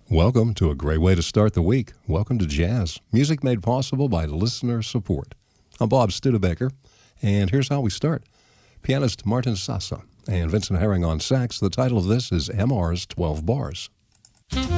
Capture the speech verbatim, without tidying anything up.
Welcome to a great way to start the week. Welcome to Jazz, music made possible by listener support. I'm Bob Studebaker, and here's how we start. Pianist Martin Sassa and Vincent Herring on sax. The title of this is M R's twelve Bars.